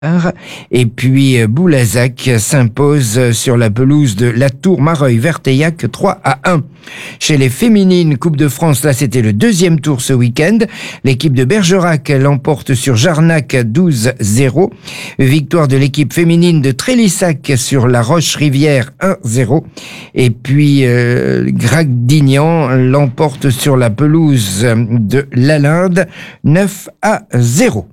Et puis Boulazac s'impose sur la pelouse de La Tour-Mareuil-Verteillac 3-1. Chez les féminines, Coupe de France, là c'était le deuxième tour ce week-end. L'équipe de Bergerac l'emporte sur Jarnac 12-0. Victoire de l'équipe féminine de Trélissac sur La Roche-Rivière 1-0. Et puis Gradignan l'emporte sur la pelouse de Lalinde 9-0.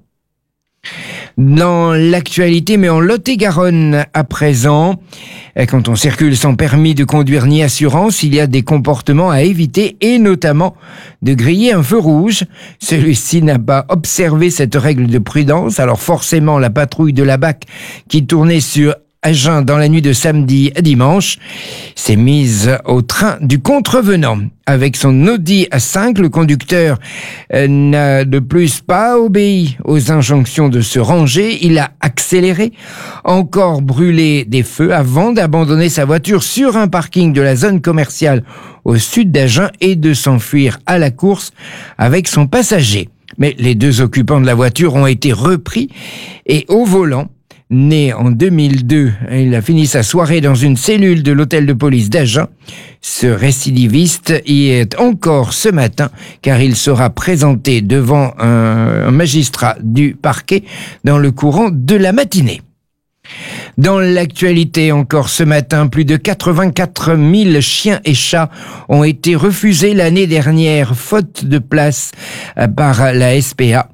Dans l'actualité, mais en Lot-et-Garonne à présent, quand on circule sans permis de conduire ni assurance, il y a des comportements à éviter et notamment de griller un feu rouge. Celui-ci n'a pas observé cette règle de prudence, alors forcément la patrouille de la BAC qui tournait sur Agen dans la nuit de samedi à dimanche s'est mise au train du contrevenant. Avec son Audi A5, le conducteur n'a de plus pas obéi aux injonctions de se ranger. Il a accéléré, encore brûlé des feux avant d'abandonner sa voiture sur un parking de la zone commerciale au sud d'Agen et de s'enfuir à la course avec son passager. Mais les deux occupants de la voiture ont été repris et au volant, né en 2002, il a fini sa soirée dans une cellule de l'hôtel de police d'Agen. Ce récidiviste y est encore ce matin car il sera présenté devant un magistrat du parquet dans le courant de la matinée. Dans l'actualité encore ce matin, plus de 84 000 chiens et chats ont été refusés l'année dernière, faute de place par la SPA.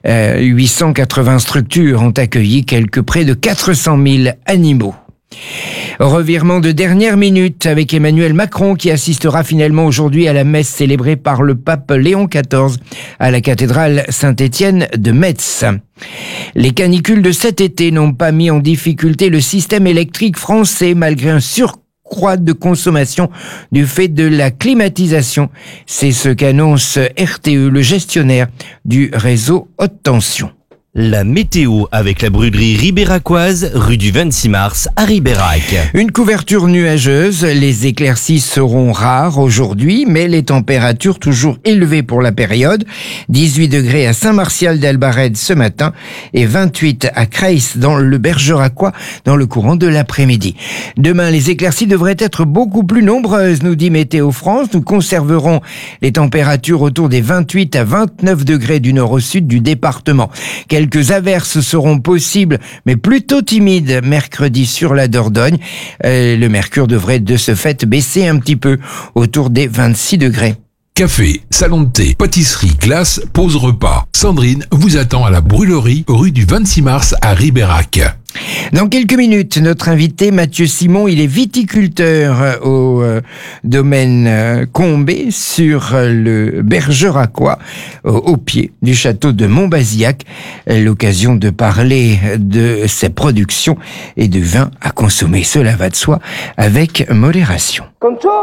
880 structures ont accueilli près de 400 000 animaux. Revirement de dernière minute avec Emmanuel Macron qui assistera finalement aujourd'hui à la messe célébrée par le pape Léon XIV à la cathédrale Saint-Étienne de Metz. Les canicules de cet été n'ont pas mis en difficulté le système électrique français malgré un surcroît de consommation du fait de la climatisation. C'est ce qu'annonce RTE, le gestionnaire du réseau haute tension. La météo avec la brûlerie ribéracoise, rue du 26 mars à Ribérac. Une couverture nuageuse, les éclaircies seront rares aujourd'hui, mais les températures toujours élevées pour la période. 18 degrés à Saint-Martial d'Albarède ce matin et 28 à Creys dans le Bergeracois dans le courant de l'après-midi. Demain, les éclaircies devraient être beaucoup plus nombreuses, nous dit Météo France. Nous conserverons les températures autour des 28 à 29 degrés du nord au sud du département. Quelques averses seront possibles, mais plutôt timides, mercredi sur la Dordogne. Le mercure devrait de ce fait baisser un petit peu, autour des 26 degrés. Café, salon de thé, pâtisserie, glace, pause repas. Sandrine vous attend à la brûlerie, rue du 26 mars à Ribérac. Dans quelques minutes, notre invité Mathieu Simon, il est viticulteur au domaine Combé sur le Bergeracois, au pied du château de Montbazillac. L'occasion de parler de ses productions et de vins à consommer, cela va de soi, avec modération.